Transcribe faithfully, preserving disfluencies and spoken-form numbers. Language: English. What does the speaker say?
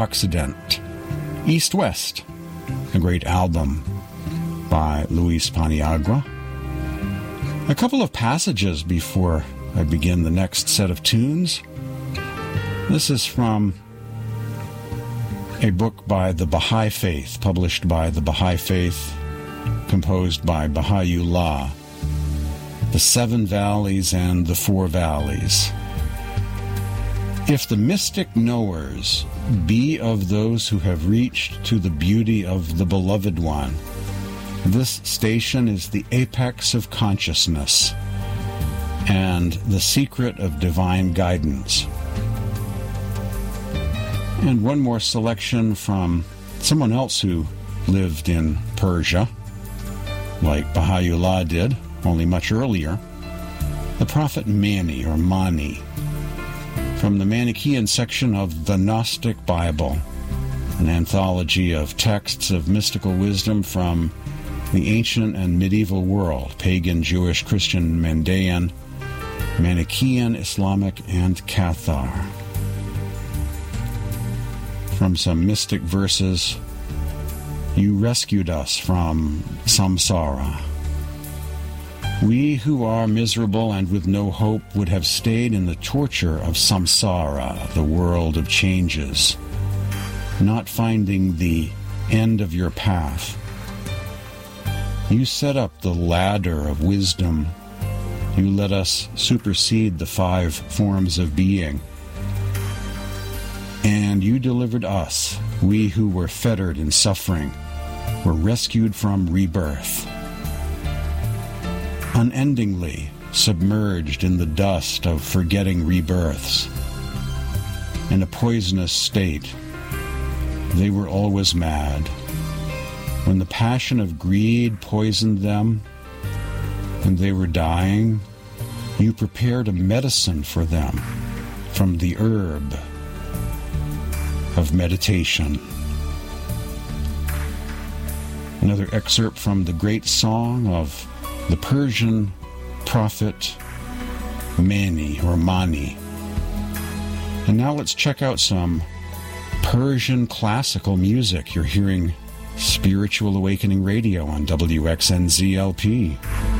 Occident. East-West, a great album by Luis Paniagua. A couple of passages before I begin the next set of tunes. This is from a book by the Baha'i Faith, published by the Baha'i Faith, composed by Baha'u'llah, The Seven Valleys and the Four Valleys. If the mystic knowers be of those who have reached to the beauty of the Beloved One, this station is the apex of consciousness and the secret of divine guidance. And one more selection from someone else who lived in Persia, like Baha'u'llah did, only much earlier, the prophet Mani, or Mani, from the Manichaean section of the Gnostic Bible, an anthology of texts of mystical wisdom from the ancient and medieval world, pagan, Jewish, Christian, Mandaean, Manichaean, Islamic, and Cathar. From some mystic verses, you rescued us from samsara. We who are miserable and with no hope would have stayed in the torture of samsara, the world of changes, not finding the end of your path. You set up the ladder of wisdom. You let us supersede the five forms of being. And you delivered us, we who were fettered in suffering, were rescued from rebirth. Unendingly submerged in the dust of forgetting rebirths, in a poisonous state, they were always mad. When the passion of greed poisoned them, and they were dying, you prepared a medicine for them from the herb of meditation. Another excerpt from the great song of the Persian prophet Mani, or Mani. And now let's check out some Persian classical music. You're hearing Spiritual Awakening Radio on W X N Z L P.